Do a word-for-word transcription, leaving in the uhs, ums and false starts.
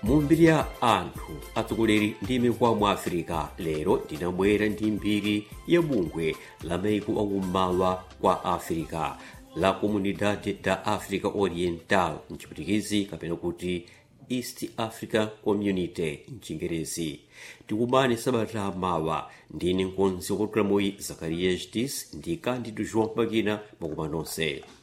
Mumbiri ya anthu atsogoleri ndi mikwa mu Africa lero ndinabwera ndi mbiri ya bungwe la maiko akummawa kwa Africa la Comunidade da África Oriental mchipwitikizi kapena kuti East Africa Community mchingerezi. Tikumane sabata mawa ndine nkonzi wa programu iyi Zacarias Dias ndi Cândido João Bagina makoma nonse.